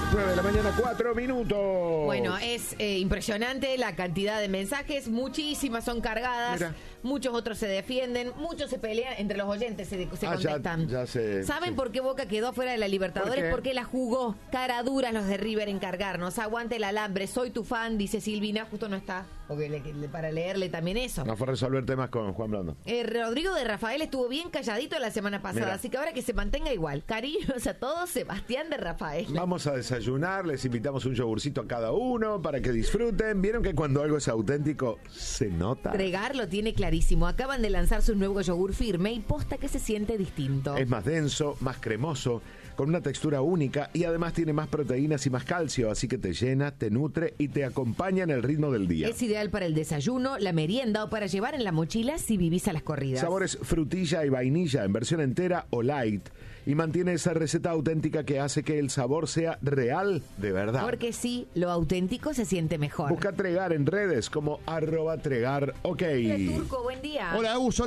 9 de la mañana, 4 minutos. Bueno, es impresionante la cantidad de mensajes. Muchísimas son cargadas. Mira. Muchos otros se defienden. Muchos se pelean. Entre los oyentes se contestan. Ya sé. ¿Saben por qué Boca quedó fuera de la Libertadores? Porque la jugó. Cara dura los de River en cargarnos. Aguante el alambre. Soy tu fan, dice Silvina. Justo no está. Porque para leerle también eso. No fue a resolver temas con Juan Blando. Rodrigo de Rafael estuvo bien calladito la semana pasada. Mira. Así que ahora que se mantenga igual. Cariños a todos. Sebastián de Rafael. Vamos a desayunar, les invitamos un yogurcito a cada uno para que disfruten. ¿Vieron que cuando algo es auténtico se nota? Tregar lo tiene clarísimo. Acaban de lanzar su nuevo yogur firme y posta que se siente distinto. Es más denso, más cremoso, con una textura única y además tiene más proteínas y más calcio, así que te llena, te nutre y te acompaña en el ritmo del día. Es ideal para el desayuno, la merienda o para llevar en la mochila si vivís a las corridas. Sabores frutilla y vainilla en versión entera o light y mantiene esa receta auténtica que hace que el sabor sea real de verdad. Porque sí, lo auténtico se siente mejor. Busca Tregar en redes como @Tregar, ok. Hola, Turco, buen día. Hola, Agus.